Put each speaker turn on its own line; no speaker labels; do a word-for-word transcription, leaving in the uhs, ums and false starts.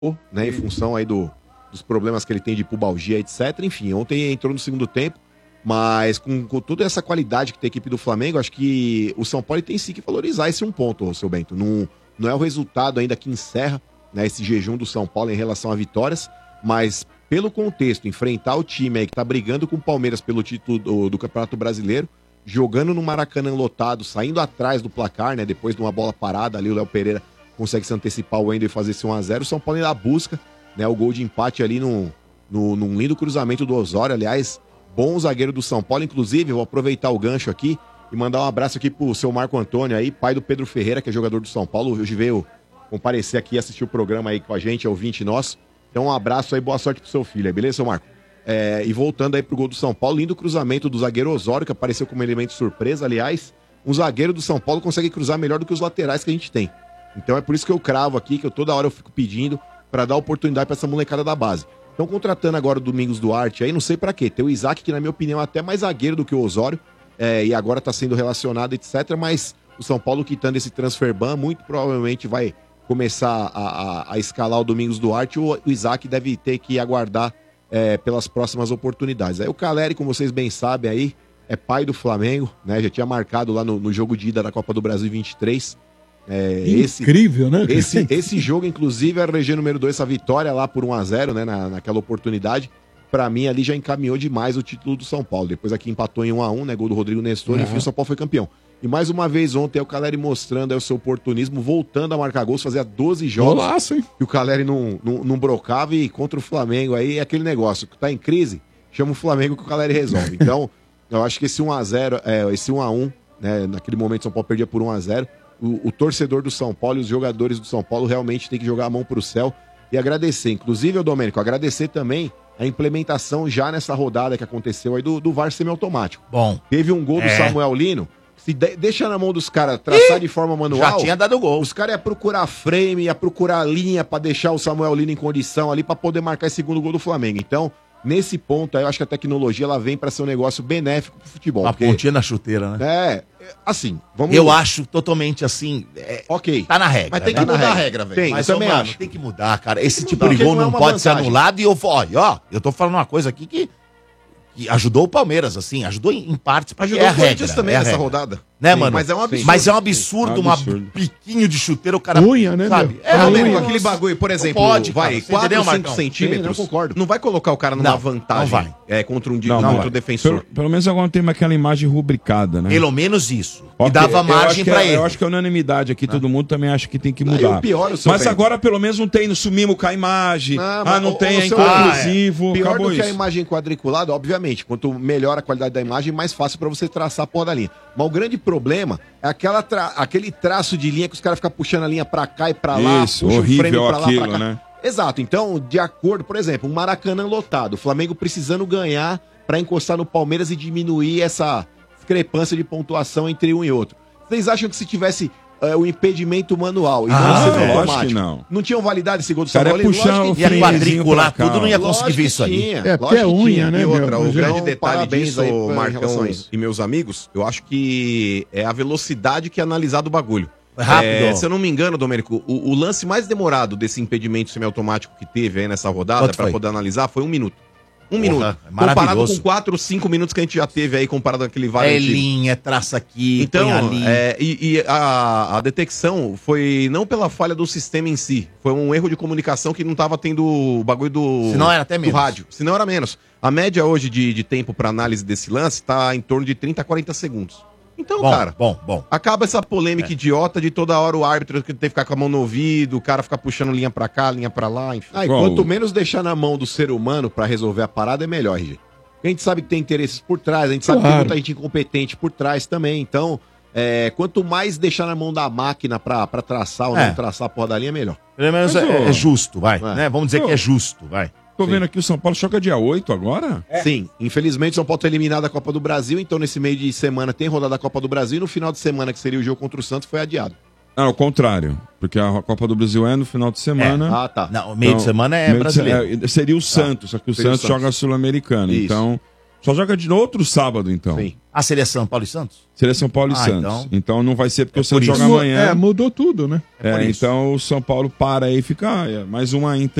né, em função aí do, dos problemas que ele tem de pubalgia, etcétera. Enfim, ontem entrou no segundo tempo, mas com, com toda essa qualidade que tem a equipe do Flamengo, acho que o São Paulo tem sim que valorizar esse um ponto, seu Bento. Não, não é o resultado ainda que encerra, né, esse jejum do São Paulo em relação a vitórias, mas pelo contexto, enfrentar o time aí que tá brigando com o Palmeiras pelo título do, do Campeonato Brasileiro, jogando no Maracanã lotado, saindo atrás do placar, né, depois de uma bola parada ali, o Léo Pereira consegue se antecipar o Wendel e fazer esse um a zero. O São Paulo ainda busca, né, o gol de empate ali no, no, num lindo cruzamento do Osório. Aliás, bom zagueiro do São Paulo. Inclusive, vou aproveitar o gancho aqui e mandar um abraço aqui pro seu Marco Antônio aí, pai do Pedro Ferreira, que é jogador do São Paulo. Hoje veio comparecer aqui e assistir o programa aí com a gente, é ouvinte nosso. Então um abraço aí, boa sorte pro seu filho aí, beleza, seu Marco? É, e voltando aí pro gol do São Paulo, lindo cruzamento do zagueiro Osório, que apareceu como elemento surpresa. Aliás, um zagueiro do São Paulo consegue cruzar melhor do que os laterais que a gente tem. Então é por isso que eu cravo aqui, que eu toda hora eu fico pedindo pra dar oportunidade pra essa molecada da base. Estão contratando agora o Domingos Duarte aí, não sei pra quê. Tem o Isaac, que na minha opinião é até mais zagueiro do que o Osório, é, e agora tá sendo relacionado, etcétera. Mas o São Paulo quitando esse transfer ban, muito provavelmente vai começar a, a, a escalar o Domingos Duarte. O, o Isaac deve ter que aguardar é, pelas próximas oportunidades. Aí o Caleri, como vocês bem sabem aí, é pai do Flamengo, né? Já tinha marcado lá no, no jogo de ida da Copa do Brasil vinte e três. É,
Incrível,
esse,
né?
Esse, esse jogo, inclusive, era o R G número dois, essa vitória lá por um a zero, né, na, naquela oportunidade. Pra mim, ali já encaminhou demais o título do São Paulo. Depois aqui empatou em um a um, né, gol do Rodrigo Nestor, uhum. Enfim, o São Paulo foi campeão. E mais uma vez ontem, o Caleri mostrando aí o seu oportunismo, voltando a marcar gols, fazia doze jogos.
Golaço, hein?
Que o Caleri não, não, não brocava, e contra o Flamengo aí é aquele negócio, que tá em crise, chama o Flamengo que o Caleri resolve. Então, eu acho que esse um a zero, é, esse um a um, né, naquele momento o São Paulo perdia por um a zero, O, o torcedor do São Paulo e os jogadores do São Paulo realmente tem que jogar a mão pro céu e agradecer. Inclusive, ô Domênico, agradecer também a implementação já nessa rodada que aconteceu aí do, do V A R semiautomático.
Bom.
Teve um gol
é.
do Samuel Lino, se de, deixa na mão dos caras traçar Ih, de forma manual.
Já tinha dado gol.
Os caras iam procurar frame, ia procurar linha pra deixar o Samuel Lino em condição ali pra poder marcar esse segundo gol do Flamengo. Então, nesse ponto aí, eu acho que a tecnologia ela vem pra ser um negócio benéfico pro futebol.
Uma
porque,
pontinha na chuteira, né?
É, assim, vamos...
Eu acho totalmente assim... É,
ok.
Tá na regra.
Mas tem que
né?
mudar a regra, velho.
Tem,
Mas
eu também
mano,
acho.
tem que mudar, cara. Esse
Tem
tipo
mudar,
de gol
porque
não,
não é uma
pode
vantagem.
ser anulado. E eu, ó, ó, eu tô falando uma coisa aqui que, que ajudou o Palmeiras, assim. Ajudou em, em partes, porque
Ajudou
é a
o Corinthians
regra.
também
é a
nessa
regra.
rodada.
Né,
Sim,
mano?
mas é um absurdo.
Mas é um absurdo,
É um
uma
absurdo.
piquinho de chuteira, o cara...
Unha, né,
sabe?
meu?
É,
Não,
meu,
com
nossa.
aquele bagulho, por exemplo,
Não pode,
vai,
cara. Você
quatro,
entendeu,
cinco
Marcão?
centímetros,
Sim, não concordo.
não vai colocar o cara numa
Não,
vantagem
não vai.
É, contra um, di-
Não,
contra
não
o
vai.
defensor.
Pelo, pelo menos agora tem aquela imagem rubricada, né?
Pelo menos isso.
Ok,
E dava
eu
margem
acho que
pra
é-
ele.
Eu acho que é unanimidade aqui, todo mundo também acha que tem que
Não,
mudar.
e o pior, o seu
Mas
Bento.
agora pelo menos não tem, não sumimos com a imagem.
Não,
ah,
mas
não
o-
tem,
o
é
seu-
inconclusivo.
Pior
acabou
do que a
isso.
imagem quadriculada, obviamente. Quanto melhor a qualidade da imagem, mais fácil pra você traçar a porra da linha. Mas o grande problema é aquela tra- aquele traço de linha que os caras ficam puxando a linha pra cá e pra lá.
Isso,
puxa o
horrível
frame pra lá,
aquilo,
pra cá.
né?
Exato. Então, de acordo, por exemplo, um Maracanã lotado, o Flamengo precisando ganhar pra encostar no Palmeiras e diminuir essa discrepância de pontuação entre um e outro. Vocês acham que se tivesse é, o impedimento manual e
Ah,
não
lógico
semiautomático,
que não.
não tinham validade esse gol do
Cara, é
Samuel Lino?
puxar
Lógico
o
que
Ia
tinha.
freiozinho
quadricular
pra cá,
tudo, não ia
Lógico
conseguir ver
que
isso aí.
tinha,
É, porque
lógico
é
que
unha,
tinha.
né,
E
meu?
outra, o
Mas
grande
Então,
detalhe
parabéns
disso,
aí pra- em
Marcão
relação a isso.
e meus amigos, eu acho que é a velocidade que é analisado o bagulho.
Rápido.
É, se eu não me engano, Domênico, o, o lance mais demorado desse impedimento semiautomático que teve aí nessa rodada,
Quanto
pra
foi?
poder analisar, foi um minuto. Um
Porra,
minuto.
é
Comparado
maravilhoso.
com quatro, cinco minutos que a gente já teve aí, comparado àquele VAR
É
antigo.
linha, traça aqui,
Então,
põe ali.
é, e, e a, a detecção foi não pela falha do sistema em si, foi um erro de comunicação que não tava tendo o bagulho do,
Senão era até
do
menos.
rádio. Senão era menos. A média hoje de, de tempo para análise desse lance tá em torno de trinta a quarenta segundos. Então,
Bom,
cara,
bom, bom.
acaba essa polêmica idiota de toda hora o árbitro que tem que ficar com a mão no ouvido, o cara ficar puxando linha pra cá, linha pra lá, enfim.
Ah, e
Bom,
quanto menos deixar na mão do ser humano pra resolver a parada, é melhor, R G. A gente sabe que tem interesses por trás, a gente sabe que tem
Claro.
muita gente incompetente por trás também. Então, é, quanto mais deixar na mão da máquina pra, pra traçar ou
É.
não traçar a porra da linha, é melhor.
Pelo menos
Mas,
é,
ô,
é justo, vai.
é.
Né? Vamos dizer
Ô,
que é justo, vai.
Tô vendo aqui o São Paulo choca dia oito agora?
Sim, infelizmente o São Paulo tá eliminado da Copa do Brasil, então nesse meio de semana tem rodada da Copa do Brasil e no final de semana, que seria o jogo contra o Santos, foi adiado.
Não, ao contrário. Porque a Copa do Brasil é no final de semana.
Ah, tá.
Não, meio de
Então,
semana é
meio de
brasileiro.
se- é, seria o Santos, só que o
seria o
Santos
Santos.
joga a Sul-Americana.
Isso.
Então, Só joga de outro sábado, então.
Sim.
Ah, seria São Paulo e Santos?
Seria São Paulo e
Ah,
Santos.
então-
Então... não vai ser porque
É
o Santos
por
joga
isso.
amanhã.
É, mudou tudo, né?
É por
É,
isso.
então o São Paulo para aí e fica ah, é, mais uma Inter.